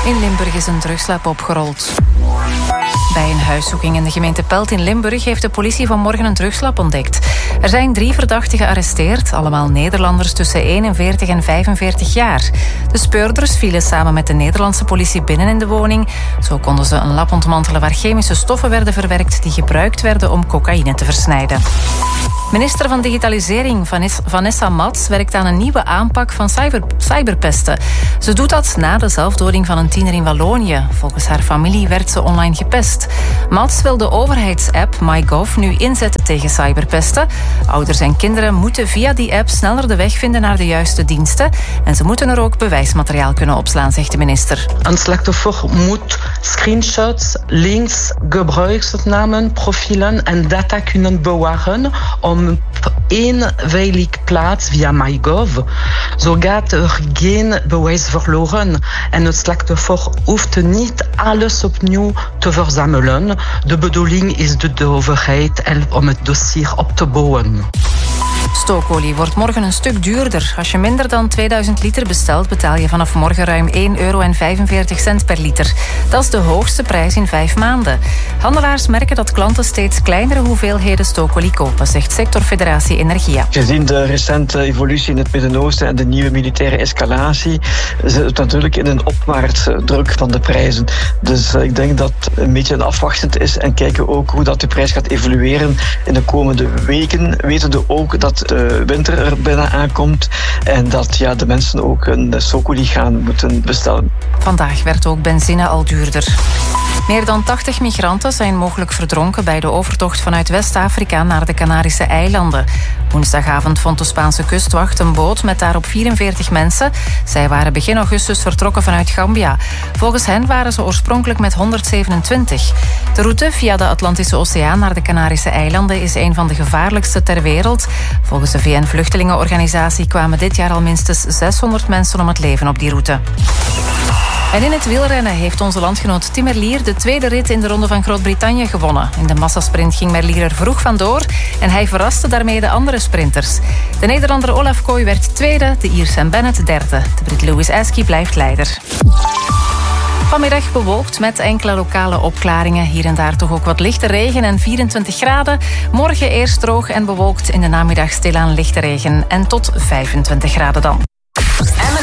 In Limburg is een drugslab opgerold. Bij een huiszoeking in de gemeente Pelt in Limburg heeft de politie vanmorgen een drugslab ontdekt. Er zijn 3 verdachten gearresteerd, allemaal Nederlanders tussen 41 en 45 jaar. De speurders vielen samen met de Nederlandse politie binnen in de woning. Zo konden ze een lab ontmantelen waar chemische stoffen werden verwerkt die gebruikt werden om cocaïne te versnijden. Minister van Digitalisering Vanessa Mats werkt aan een nieuwe aanpak van cyberpesten. Ze doet dat na de zelfdoding van een tiener in Wallonië. Volgens haar familie werd ze online gepest. Mats wil de overheidsapp MyGov nu inzetten tegen cyberpesten. Ouders en kinderen moeten via die app sneller de weg vinden naar de juiste diensten. En ze moeten er ook bewijsmateriaal kunnen opslaan, zegt de minister. Een slachtoffer moet screenshots, links, gebruikersnamen, profielen en data kunnen bewaren om één veilig plaats via MyGov. Zo gaat er geen bewijs verloren en het slachtoffer hoeft niet alles opnieuw te verzamelen. De bedoeling is de overheid om het dossier op te bouwen. Stookolie wordt morgen een stuk duurder. Als je minder dan 2000 liter bestelt, betaal je vanaf morgen ruim €1,45 per liter. Dat is de hoogste prijs in 5 maanden. Handelaars merken dat klanten steeds kleinere hoeveelheden stookolie kopen, zegt sectorfederatie Energia. Gezien de recente evolutie in het Midden-Oosten en de nieuwe militaire escalatie, zit het natuurlijk in een opwaartse druk van de prijzen. Dus ik denk dat een beetje afwachtend is en kijken ook hoe dat de prijs gaat evolueren in de komende weken. Weten we ook dat de winter er bijna aankomt en dat de mensen ook een stookolie gaan moeten bestellen. Vandaag werd ook benzine al duurder. Meer dan 80 migranten zijn mogelijk verdronken bij de overtocht vanuit West-Afrika naar de Canarische eilanden. Woensdagavond vond de Spaanse kustwacht een boot met daarop 44 mensen. Zij waren begin augustus vertrokken vanuit Gambia. Volgens hen waren ze oorspronkelijk met 127. De route via de Atlantische Oceaan naar de Canarische eilanden is een van de gevaarlijkste ter wereld. Volgens de VN-vluchtelingenorganisatie kwamen dit jaar al minstens 600 mensen om het leven op die route. En in het wielrennen heeft onze landgenoot Tim Merlier de tweede rit in de Ronde van Groot-Brittannië gewonnen. In de massasprint ging Merlier er vroeg vandoor en hij verraste daarmee de andere sprinters. De Nederlander Olaf Kooi werd tweede, de Ier Sam Bennett derde. De Brit Louis Askew blijft leider. Vanmiddag bewolkt met enkele lokale opklaringen. Hier en daar toch ook wat lichte regen en 24 graden. Morgen eerst droog en bewolkt, in de namiddag stilaan lichte regen en tot 25 graden dan.